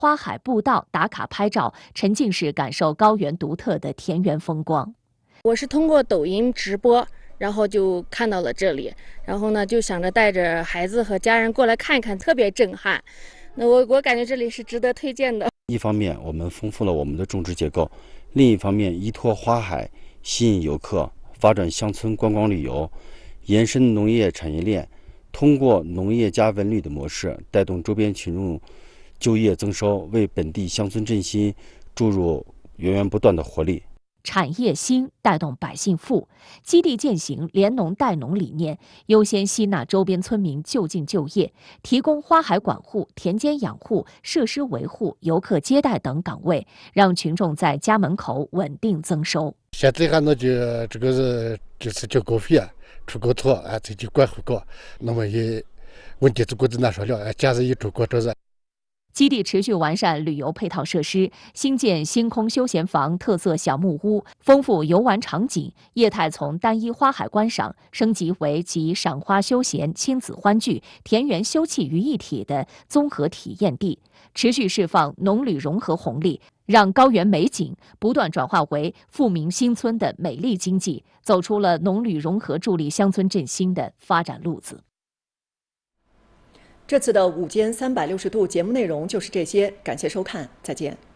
花海步道打卡拍照，沉浸式感受高原独特的田园风光。 我是通过抖音直播，然后就看到了这里，然后呢就想着带着孩子和家人过来看一看，特别震撼。那我感觉这里是值得推荐的。 一方面，我们丰富了我们的种植结构；另一方面，依托花海吸引游客，发展乡村观光旅游，延伸农业产业链，通过农业加文旅的模式，带动周边群众就业增收，为本地乡村振兴注入源源不断的活力。 产业兴带动百姓富，基地践行联农带农理念，优先吸纳周边村民就近就业，提供花海管护、田间养护、设施维护、游客接待等岗位，让群众在家门口稳定增收。 现在俺那就这个是就是交稿费啊，出沟土啊，自己管护搞，那么也问题这个子难说了，假日一周过这是。 基地持续完善旅游配套设施，新建星空休闲房、特色小木屋，丰富游玩场景。业态从单一花海观赏升级为集赏花休闲、亲子欢聚、田园休憩于一体的综合体验地，持续释放农旅融合红利，让高原美景不断转化为富民新村的美丽经济，走出了农旅融合助力乡村振兴的发展路子。 这次的午间360度节目内容就是这些，感谢收看，再见。